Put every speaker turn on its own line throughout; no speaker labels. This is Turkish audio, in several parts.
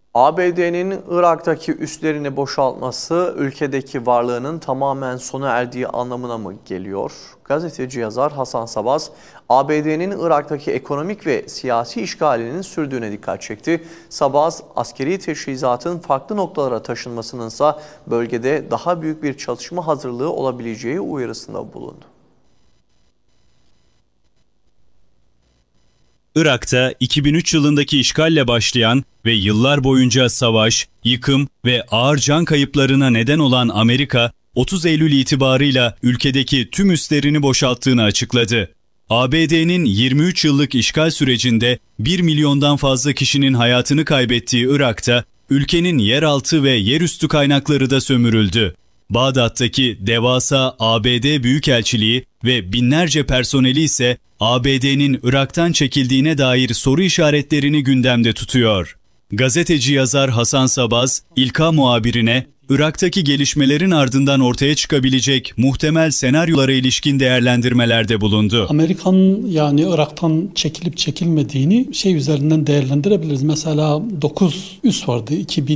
ABD'nin Irak'taki üslerini boşaltması ülkedeki varlığının tamamen sona erdiği anlamına mı geliyor? Gazeteci yazar Hasan Sabaz, ABD'nin Irak'taki ekonomik ve siyasi işgalinin sürdüğüne dikkat çekti. Sabaz, askeri teçhizatın farklı noktalara taşınmasınınsa bölgede daha büyük bir çatışma hazırlığı olabileceği uyarısında bulundu.
Irak'ta 2003 yılındaki işgalle başlayan ve yıllar boyunca savaş, yıkım ve ağır can kayıplarına neden olan Amerika, 30 Eylül itibarıyla ülkedeki tüm üslerini boşalttığını açıkladı. ABD'nin 23 yıllık işgal sürecinde 1 milyondan fazla kişinin hayatını kaybettiği Irak'ta, ülkenin yeraltı ve yerüstü kaynakları da sömürüldü. Bağdat'taki devasa ABD Büyükelçiliği ve binlerce personeli ise ABD'nin Irak'tan çekildiğine dair soru işaretlerini gündemde tutuyor. Gazeteci yazar Hasan Sabaz, İlka muhabirine Irak'taki gelişmelerin ardından ortaya çıkabilecek muhtemel senaryolara ilişkin değerlendirmelerde bulundu.
Amerika'nın yani Irak'tan çekilip çekilmediğini üzerinden değerlendirebiliriz. Mesela 9 üs vardı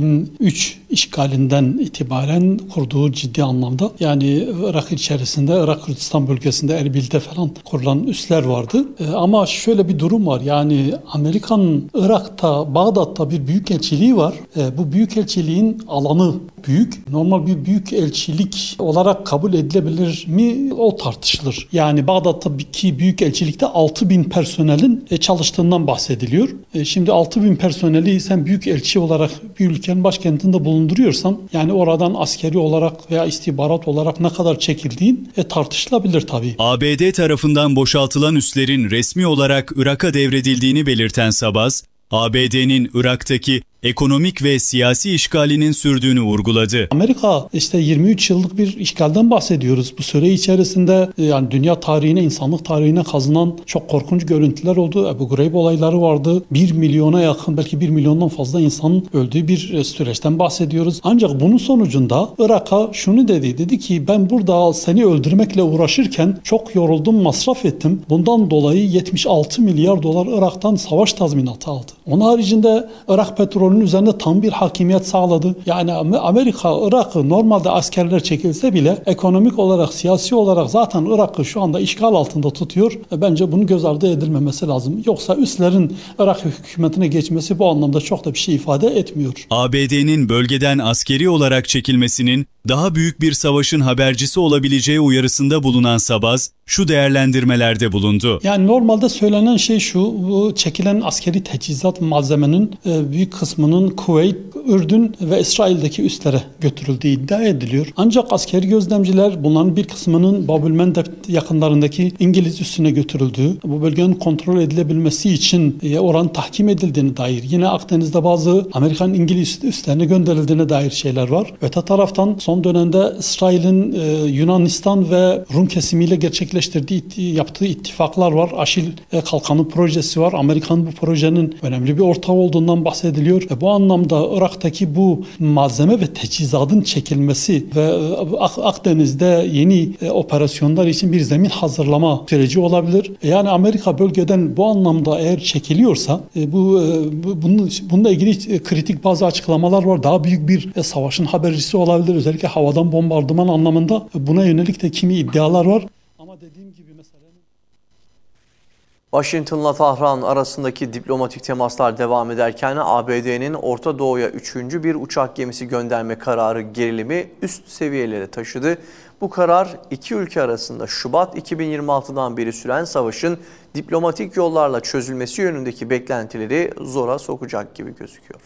2003 işgalinden itibaren kurduğu ciddi anlamda. Yani Irak içerisinde, Irak Kürdistan bölgesinde Erbil'de falan kurulan üsler vardı. Ama şöyle bir durum var. Yani Amerika'nın Irak'ta, Bağdat'ta bir büyükelçiliği var. Bu büyükelçiliğin alanı büyük. Normal bir büyükelçilik olarak kabul edilebilir mi? O tartışılır. Yani Bağdat'taki büyükelçilikte 6.000 personelin çalıştığından bahsediliyor. Şimdi 6.000 personeli sen büyükelçi olarak bir ülkenin başkentinde bulunduruyorsan, yani oradan askeri olarak veya istihbarat olarak ne kadar çekildiğin tartışılabilir tabii.
ABD tarafından boşaltılan üslerin resmi olarak Irak'a devredildiğini belirten Sabaz, ABD'nin Irak'taki ekonomik ve siyasi işgalinin sürdüğünü vurguladı.
Amerika 23 yıllık bir işgalden bahsediyoruz. Bu süre içerisinde yani dünya tarihine, insanlık tarihine kazınan çok korkunç görüntüler oldu. Ebu Gureyb olayları vardı. 1 milyona yakın, belki 1 milyondan fazla insanın öldüğü bir süreçten bahsediyoruz. Ancak bunun sonucunda Irak'a şunu dedi. Dedi ki ben burada seni öldürmekle uğraşırken çok yoruldum, masraf ettim. Bundan dolayı 76 milyar dolar Irak'tan savaş tazminatı aldı. Onun haricinde Irak petrolünün üzerinde tam bir hakimiyet sağladı. Yani Amerika, Irak'ı normalde askerler çekilse bile ekonomik olarak, siyasi olarak zaten Irak'ı şu anda işgal altında tutuyor. Bence bunu göz ardı edilmemesi lazım. Yoksa üslerin Irak hükümetine geçmesi bu anlamda çok da bir şey ifade etmiyor.
ABD'nin bölgeden askeri olarak çekilmesinin daha büyük bir savaşın habercisi olabileceği uyarısında bulunan Sabaz, şu değerlendirmelerde bulundu.
Yani normalde söylenen şey şu, bu çekilen askeri teçhizat malzemenin büyük kısmının Kuveyt, Ürdün ve İsrail'deki üslere götürüldüğü iddia ediliyor. Ancak askeri gözlemciler bunların bir kısmının Babülmendeb yakınlarındaki İngiliz üssüne götürüldüğü, bu bölgenin kontrol edilebilmesi için oranın tahkim edildiğine dair, yine Akdeniz'de bazı Amerikan İngiliz üslerine gönderildiğine dair şeyler var. Öte taraftan son dönemde İsrail'in Yunanistan ve Rum kesimiyle yaptığı ittifaklar var. Aşil Kalkanı projesi var. Amerikan bu projenin önemli bir ortağı olduğundan bahsediliyor. Bu anlamda Irak'taki bu malzeme ve teçhizatın çekilmesi ve Akdeniz'de yeni operasyonlar için bir zemin hazırlama süreci olabilir. Yani Amerika bölgeden bu anlamda eğer çekiliyorsa bununla ilgili kritik bazı açıklamalar var. Daha büyük bir savaşın habercisi olabilir. Özellikle havadan bombardıman anlamında buna yönelik de kimi iddialar var. Ama dediğim gibi
Washington'la Tahran arasındaki diplomatik temaslar devam ederken ABD'nin Orta Doğu'ya 3. bir uçak gemisi gönderme kararı gerilimi üst seviyelere taşıdı. Bu karar iki ülke arasında Şubat 2026'dan beri süren savaşın diplomatik yollarla çözülmesi yönündeki beklentileri zora sokacak gibi gözüküyor.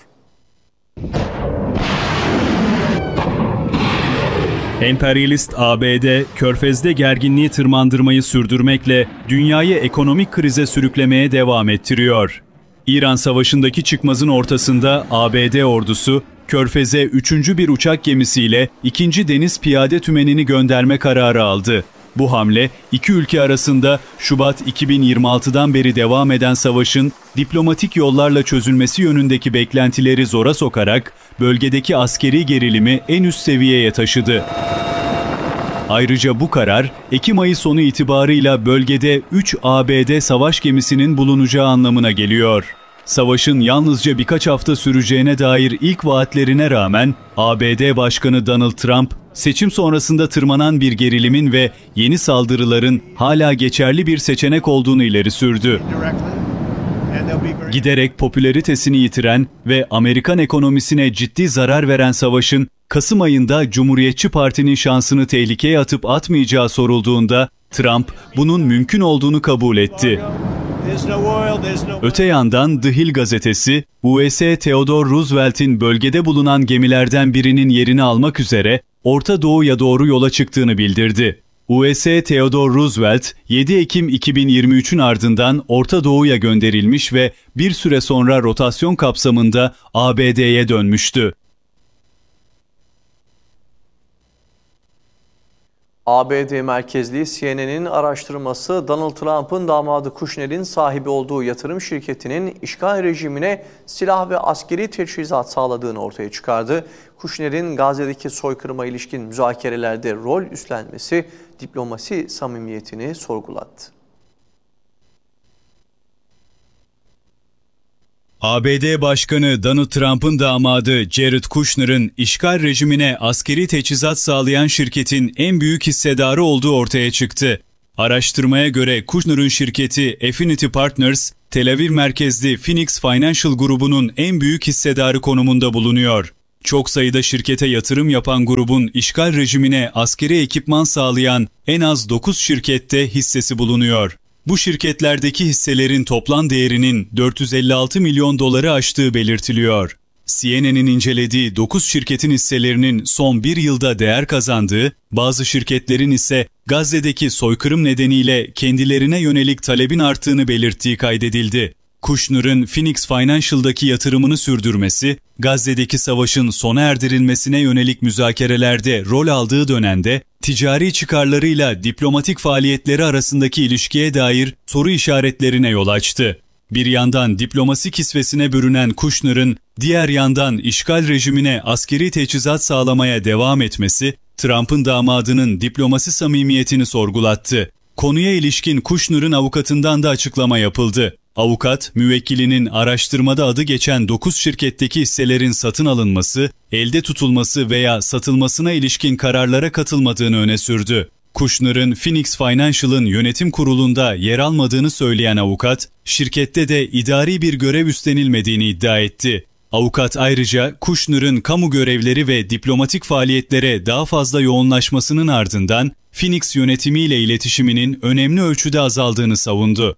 Emperyalist ABD, Körfez'de gerginliği tırmandırmayı sürdürmekle dünyayı ekonomik krize sürüklemeye devam ettiriyor. İran Savaşı'ndaki çıkmazın ortasında ABD ordusu, Körfez'e 3. bir uçak gemisiyle 2. Deniz Piyade Tümeni'ni gönderme kararı aldı. Bu hamle, iki ülke arasında Şubat 2026'dan beri devam eden savaşın diplomatik yollarla çözülmesi yönündeki beklentileri zora sokarak bölgedeki askeri gerilimi en üst seviyeye taşıdı. Ayrıca bu karar, Ekim ayı sonu itibarıyla bölgede 3 ABD savaş gemisinin bulunacağı anlamına geliyor. savaşın yalnızca birkaç hafta süreceğine dair ilk vaatlerine rağmen ABD Başkanı Donald Trump, seçim sonrasında tırmanan bir gerilimin ve yeni saldırıların hala geçerli bir seçenek olduğunu ileri sürdü. Giderek popülaritesini yitiren ve Amerikan ekonomisine ciddi zarar veren savaşın Kasım ayında Cumhuriyetçi Parti'nin şansını tehlikeye atıp atmayacağı sorulduğunda Trump bunun mümkün olduğunu kabul etti. Öte yandan The Hill gazetesi, U.S. Theodore Roosevelt'in bölgede bulunan gemilerden birinin yerini almak üzere Orta Doğu'ya doğru yola çıktığını bildirdi. U.S. Theodore Roosevelt, 7 Ekim 2023'ün ardından Orta Doğu'ya gönderilmiş ve bir süre sonra rotasyon kapsamında ABD'ye dönmüştü.
ABD merkezli CNN'in araştırması Donald Trump'ın damadı Kushner'in sahibi olduğu yatırım şirketinin işgal rejimine silah ve askeri teçhizat sağladığını ortaya çıkardı. Kushner'in Gazze'deki soykırıma ilişkin müzakerelerde rol üstlenmesi diplomasi samimiyetini sorgulattı.
ABD Başkanı Donald Trump'ın damadı Jared Kushner'ın işgal rejimine askeri teçhizat sağlayan şirketin en büyük hissedarı olduğu ortaya çıktı. Araştırmaya göre Kushner'ın şirketi Affinity Partners, Tel Aviv merkezli Phoenix Financial grubunun en büyük hissedarı konumunda bulunuyor. Çok sayıda şirkete yatırım yapan grubun işgal rejimine askeri ekipman sağlayan en az 9 şirkette hissesi bulunuyor. Bu şirketlerdeki hisselerin toplam değerinin 456 milyon doları aştığı belirtiliyor. CNN'in incelediği 9 şirketin hisselerinin son bir yılda değer kazandığı, bazı şirketlerin ise Gazze'deki soykırım nedeniyle kendilerine yönelik talebin arttığını belirttiği kaydedildi. Kushner'ın Phoenix Financial'daki yatırımını sürdürmesi, Gazze'deki savaşın sona erdirilmesine yönelik müzakerelerde rol aldığı dönemde, ticari çıkarlarıyla diplomatik faaliyetleri arasındaki ilişkiye dair soru işaretlerine yol açtı. Bir yandan diplomasi kisvesine bürünen Kushner'ın, diğer yandan işgal rejimine askeri teçhizat sağlamaya devam etmesi, Trump'ın damadının diplomasi samimiyetini sorgulattı. Konuya ilişkin Kushner'ın avukatından da açıklama yapıldı. Avukat, müvekkilinin araştırmada adı geçen 9 şirketteki hisselerin satın alınması, elde tutulması veya satılmasına ilişkin kararlara katılmadığını öne sürdü. Kushner'ın Phoenix Financial'ın yönetim kurulunda yer almadığını söyleyen avukat, şirkette de idari bir görev üstlenilmediğini iddia etti. Avukat ayrıca Kushner'ın kamu görevleri ve diplomatik faaliyetlere daha fazla yoğunlaşmasının ardından Phoenix yönetimiyle iletişiminin önemli ölçüde azaldığını savundu.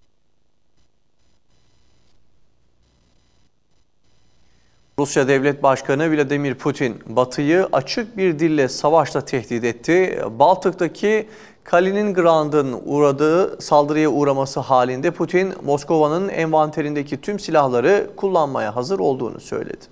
Rusya Devlet Başkanı Vladimir Putin, Batı'yı açık bir dille savaşla tehdit etti. Baltık'taki Kaliningrad'ın uğradığı saldırıya uğraması halinde Putin, Moskova'nın envanterindeki tüm silahları kullanmaya hazır olduğunu söyledi.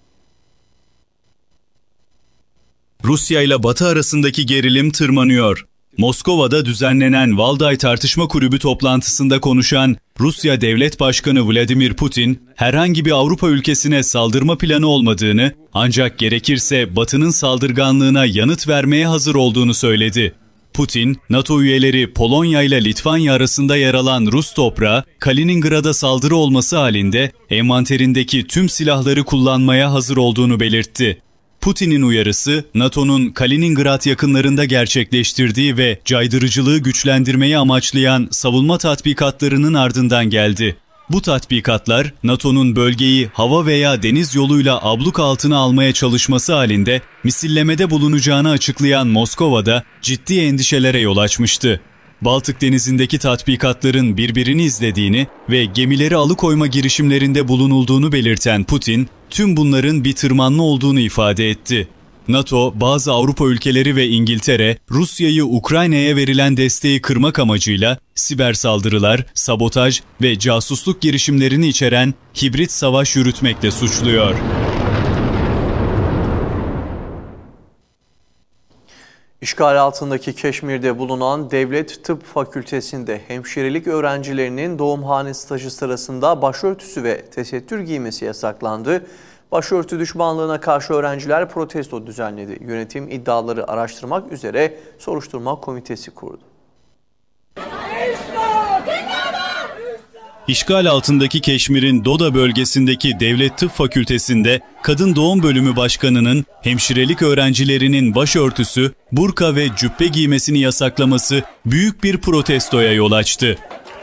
Rusya ile Batı arasındaki gerilim tırmanıyor. Moskova'da düzenlenen Valday Tartışma Kulübü toplantısında konuşan Rusya Devlet Başkanı Vladimir Putin, herhangi bir Avrupa ülkesine saldırma planı olmadığını, ancak gerekirse Batı'nın saldırganlığına yanıt vermeye hazır olduğunu söyledi. Putin, NATO üyeleri Polonya ile Litvanya arasında yer alan Rus toprağı, Kaliningrad'a saldırı olması halinde envanterindeki tüm silahları kullanmaya hazır olduğunu belirtti. Putin'in uyarısı, NATO'nun Kaliningrad yakınlarında gerçekleştirdiği ve caydırıcılığı güçlendirmeyi amaçlayan savunma tatbikatlarının ardından geldi. Bu tatbikatlar, NATO'nun bölgeyi hava veya deniz yoluyla abluk altına almaya çalışması halinde misillemede bulunacağını açıklayan Moskova'da ciddi endişelere yol açmıştı. Baltık Denizi'ndeki tatbikatların birbirini izlediğini ve gemileri alıkoyma girişimlerinde bulunulduğunu belirten Putin, tüm bunların bir tırmanma olduğunu ifade etti. NATO, bazı Avrupa ülkeleri ve İngiltere, Rusya'yı Ukrayna'ya verilen desteği kırmak amacıyla siber saldırılar, sabotaj ve casusluk girişimlerini içeren hibrit savaş yürütmekle suçluyor.
İşgal altındaki Keşmir'de bulunan Devlet Tıp Fakültesi'nde hemşirelik öğrencilerinin doğumhane stajı sırasında başörtüsü ve tesettür giymesi yasaklandı. Başörtü düşmanlığına karşı öğrenciler protesto düzenledi. Yönetim iddiaları araştırmak üzere soruşturma komitesi kurdu.
İşgal altındaki Keşmir'in Doda bölgesindeki Devlet Tıp Fakültesi'nde Kadın Doğum Bölümü Başkanı'nın hemşirelik öğrencilerinin başörtüsü, burka ve cübbe giymesini yasaklaması büyük bir protestoya yol açtı.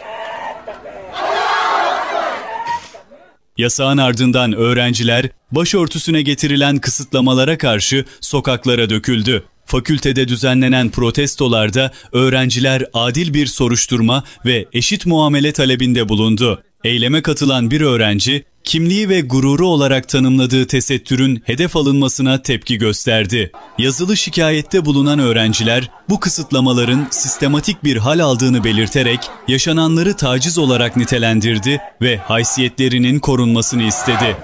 Yasağın ardından öğrenciler başörtüsüne getirilen kısıtlamalara karşı sokaklara döküldü. Fakültede düzenlenen protestolarda öğrenciler adil bir soruşturma ve eşit muamele talebinde bulundu. Eyleme katılan bir öğrenci, kimliği ve gururu olarak tanımladığı tesettürün hedef alınmasına tepki gösterdi. Yazılı şikayette bulunan öğrenciler, bu kısıtlamaların sistematik bir hal aldığını belirterek yaşananları taciz olarak nitelendirdi ve haysiyetlerinin korunmasını istedi.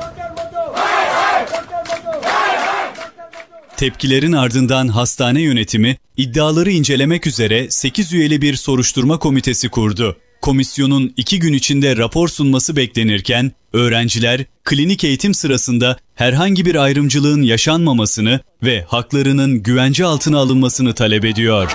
Tepkilerin ardından hastane yönetimi iddiaları incelemek üzere 8 üyeli bir soruşturma komitesi kurdu. Komisyonun 2 gün içinde rapor sunması beklenirken öğrenciler klinik eğitim sırasında herhangi bir ayrımcılığın yaşanmamasını ve haklarının güvence altına alınmasını talep ediyor.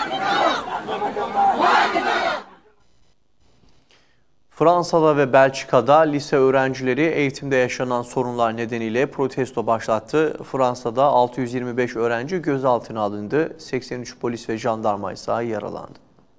Fransa'da ve Belçika'da lise öğrencileri eğitimde yaşanan sorunlar nedeniyle protesto başlattı. Fransa'da 625 öğrenci gözaltına alındı. 83 polis ve jandarma ise yaralandı.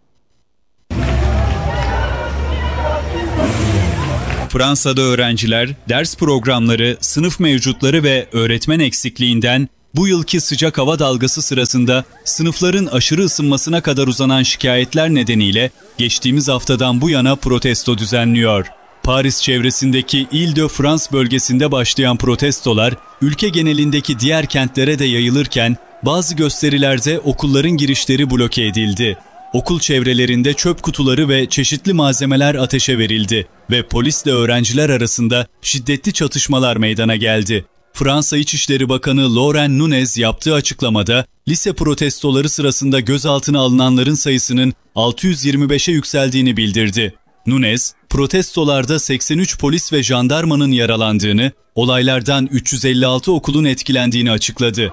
Fransa'da öğrenciler ders programları, sınıf mevcutları ve öğretmen eksikliğinden bu yılki sıcak hava dalgası sırasında sınıfların aşırı ısınmasına kadar uzanan şikayetler nedeniyle geçtiğimiz haftadan bu yana protesto düzenliyor. Paris çevresindeki Île-de-France bölgesinde başlayan protestolar ülke genelindeki diğer kentlere de yayılırken bazı gösterilerde okulların girişleri bloke edildi. Okul çevrelerinde çöp kutuları ve çeşitli malzemeler ateşe verildi ve polisle öğrenciler arasında şiddetli çatışmalar meydana geldi. Fransa İçişleri Bakanı Laurent Nunez yaptığı açıklamada lise protestoları sırasında gözaltına alınanların sayısının 625'e yükseldiğini bildirdi. Nunez, protestolarda 83 polis ve jandarmanın yaralandığını, olaylardan 356 okulun etkilendiğini açıkladı.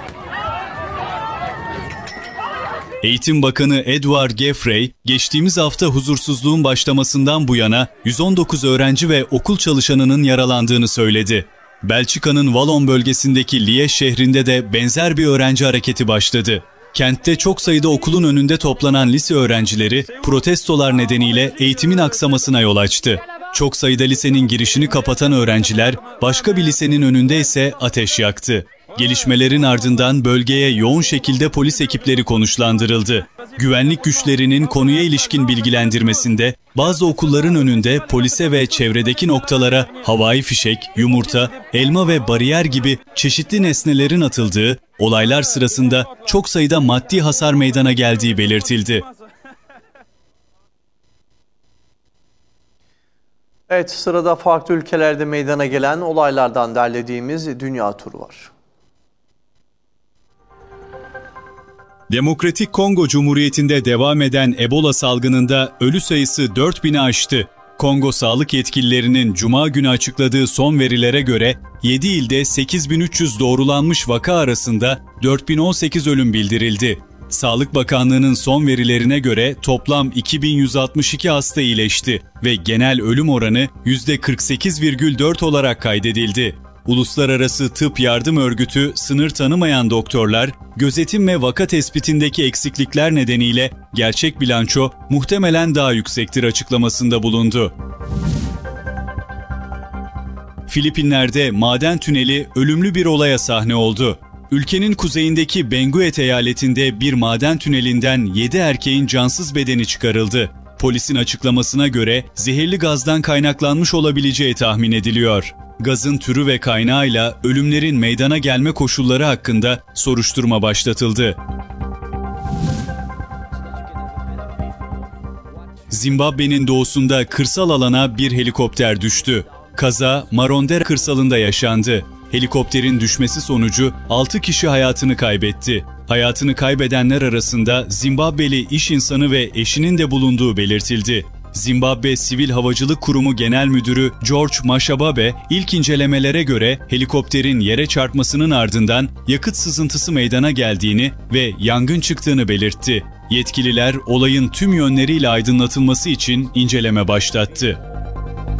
Eğitim Bakanı Edouard Geoffrey, geçtiğimiz hafta huzursuzluğun başlamasından bu yana 119 öğrenci ve okul çalışanının yaralandığını söyledi. Belçika'nın Wallon bölgesindeki Liège şehrinde de benzer bir öğrenci hareketi başladı. Kentte çok sayıda okulun önünde toplanan lise öğrencileri protestolar nedeniyle eğitimin aksamasına yol açtı. Çok sayıda lisenin girişini kapatan öğrenciler başka bir lisenin önünde ise ateş yaktı. Gelişmelerin ardından bölgeye yoğun şekilde polis ekipleri konuşlandırıldı. Güvenlik güçlerinin konuya ilişkin bilgilendirmesinde bazı okulların önünde polise ve çevredeki noktalara havai fişek, yumurta, elma ve bariyer gibi çeşitli nesnelerin atıldığı, olaylar sırasında çok sayıda maddi hasar meydana geldiği belirtildi.
Evet, sırada farklı ülkelerde meydana gelen olaylardan derlediğimiz dünya turu var.
Demokratik Kongo Cumhuriyeti'nde devam eden Ebola salgınında ölü sayısı 4000'i aştı. Kongo sağlık yetkililerinin Cuma günü açıkladığı son verilere göre 7 ilde 8300 doğrulanmış vaka arasında 4018 ölüm bildirildi. Sağlık Bakanlığı'nın son verilerine göre toplam 2162 hasta iyileşti ve genel ölüm oranı %48,4 olarak kaydedildi. Uluslararası Tıp Yardım Örgütü sınır tanımayan doktorlar, gözetim ve vaka tespitindeki eksiklikler nedeniyle gerçek bilanço muhtemelen daha yüksektir açıklamasında bulundu. Filipinler'de maden tüneli ölümlü bir olaya sahne oldu. Ülkenin kuzeyindeki Benguet eyaletinde bir maden tünelinden 7 erkeğin cansız bedeni çıkarıldı. Polisin açıklamasına göre zehirli gazdan kaynaklanmış olabileceği tahmin ediliyor. Gazın türü ve kaynağıyla ölümlerin meydana gelme koşulları hakkında soruşturma başlatıldı. Zimbabwe'nin doğusunda kırsal alana bir helikopter düştü. Kaza Marondera kırsalında yaşandı. Helikopterin düşmesi sonucu 6 kişi hayatını kaybetti. Hayatını kaybedenler arasında Zimbabweli iş insanı ve eşinin de bulunduğu belirtildi. Zimbabwe Sivil Havacılık Kurumu Genel Müdürü George Mashababe, ilk incelemelere göre helikopterin yere çarpmasının ardından yakıt sızıntısı meydana geldiğini ve yangın çıktığını belirtti. Yetkililer olayın tüm yönleriyle aydınlatılması için inceleme başlattı.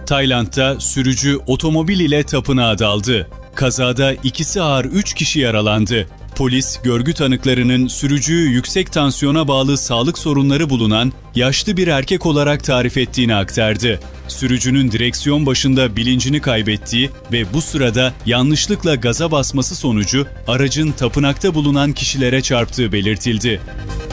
Tayland'da sürücü otomobil ile tapınağa daldı. Kazada ikisi ağır 3 kişi yaralandı. Polis, görgü tanıklarının sürücüyü yüksek tansiyona bağlı sağlık sorunları bulunan yaşlı bir erkek olarak tarif ettiğini aktardı. Sürücünün direksiyon başında bilincini kaybettiği ve bu sırada yanlışlıkla gaza basması sonucu aracın tapınakta bulunan kişilere çarptığı belirtildi.